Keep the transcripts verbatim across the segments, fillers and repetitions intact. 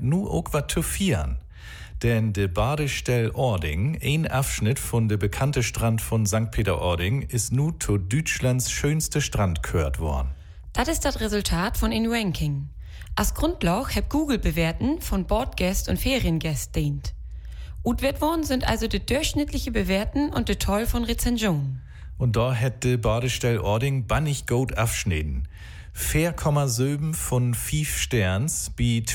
nu auch wat zu vieren. Denn de Badestell Ording, ein Abschnitt von de bekannte Strand von Sankt Peter-Ording, ist nu zu Deutschlands schönste Strand gehört worden. Das ist das Resultat von ein Ranking. Als Grundlage hat Google bewerten von Bordgäst und Feriengäst dient. Utwert worden sind also de durchschnittliche Bewerten und de Toll von Rezensionen. Und da hätte Badestell Ording bannig gut abschnitten. vier Komma sieben von fünf Sterns bei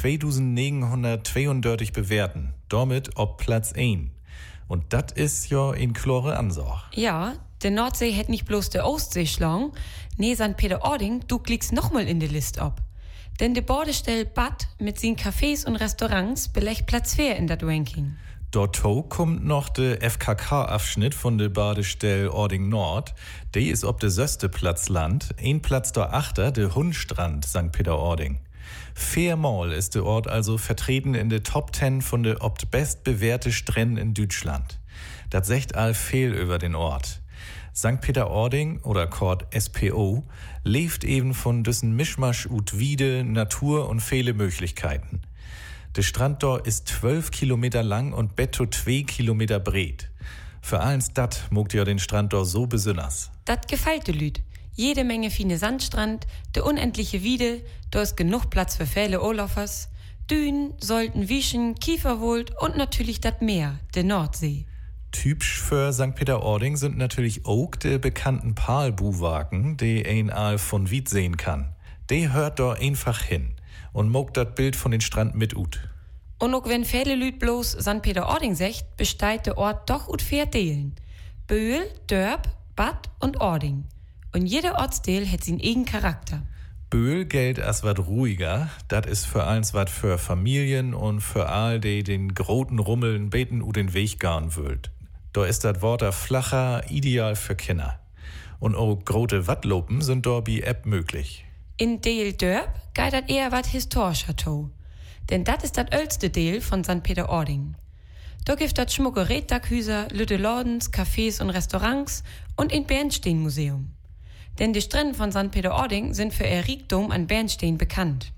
zweitausendneunhundertzweiundachtzig bewerten. Damit ob Platz eins. Und das ist ja in klare Ansage. Ja, der Nordsee hätt nicht bloß der Ostsee schlagen, nee, Sankt Peter-Ording, du klickst nochmal in die Liste ab. Denn der Badestell Bad mit seinen Cafés und Restaurants belegt Platz vier in das Ranking. Dorto kommt noch der F K K-Abschnitt von der Badestell Ording Nord. Der ist ob der söste Platz Land. Ein Platz da achter, der Hundstrand Sankt Peter-Ording. Viermal ist der Ort also vertreten in der Top Ten von der obt bestbewährte Strände in Deutschland. Das sagt all viel über den Ort. Sankt Peter-Ording oder Kort S P O lebt eben von dessen Mischmasch ut Wiede, Natur und viele Möglichkeiten. Der Strand dort ist zwölf Kilometer lang und betto zwei Kilometer breit. Für allens dat mogt ja den Strand dort so besonders. Dat gefällt de Lüd. Jede Menge fine Sandstrand, de unendliche Wiede, da ist genug Platz für viele Urlaubers, Dünen, Solten, Wieschen, Kieferwold und natürlich dat Meer, der Nordsee. Typisch für Sankt Peter-Ording sind natürlich auch die bekannten Palbuwaken, die ein Aal von Wied sehen kann. Die hört da einfach hin und mogt dat Bild von den Strand mit ut. Und auch wenn viele Lüd bloß Sankt Peter-Ording sagt, besteht der Ort doch ut vier Delen. Böhl, Dörp, Bad und Ording. Und jeder Ortsteil hat seinen eigenen Charakter. Böhl gilt als wat ruhiger, dat is für eins wat für Familien und für all die den groten Rummeln beten u den Weg garen wölt. Da ist dat Wort flacher, ideal für Kinder. Und auch grote Wattlopen sind da bi App möglich. In Deel Dörp geht dat eher wat historischer to. Denn dat ist dat älteste Deel von Sankt Peter-Ording. Da gibt dat schmucke Reetdaghüser, lütte Lordens, Cafés und Restaurants und ein Bernstein-Museum. Denn die Strände von Sankt Peter-Ording sind für ihr Reichtum an Bernstein bekannt.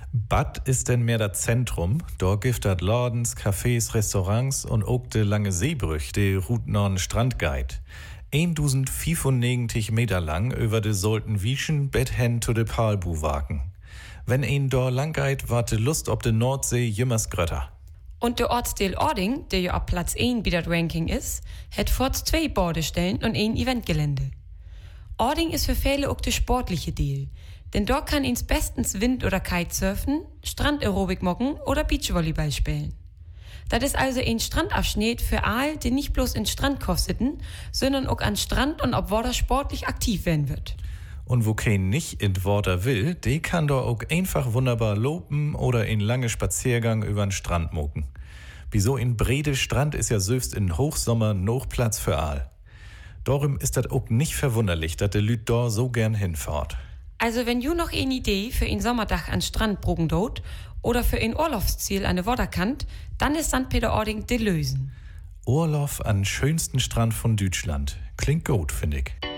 Bad ist denn mehr das Zentrum. Dort gibt es Ladens, Cafés, Restaurants und auch de lange Seebrüch, de Route Norden Strandguide. eintausendfünfundneunzig Meter lang über de Solten Wieschen bis hin zu de Palbuwaken. Wenn ein dort lang geht, war de Lust ob de Nordsee jümmers grötter. Und der Ortsteil Ording, der ja ab Platz eins bei dat Ranking ist, hat forts zwei Bordestellen und ein Eventgelände. Ording ist für viele auch der sportliche Deal, denn dort kann ins bestens Wind- oder Kitesurfen, Strandaerobik mocken oder Beachvolleyball spielen. Das ist also ein Strandabschnitt für all, die nicht bloß in Strand kosteten, sondern auch an Strand und ob Water sportlich aktiv werden wird. Und wo kein nicht in Water will, die kann dort auch einfach wunderbar lopen oder einen langen Spaziergang über den Strand mocken. Wie so ein brede Strand ist ja selbst in Hochsommer noch Platz für all. Darum ist das auch nicht verwunderlich, dass der Lüd da so gern hinfahrt. Also wenn du noch eine Idee für ein Sommerdach an Strand brugen dort oder für ein Urlaubsziel an der Waterkant, dann ist Sankt Peter-Ording die Lösen. Urlaub an schönsten Strand von Deutschland. Klingt gut, finde ich.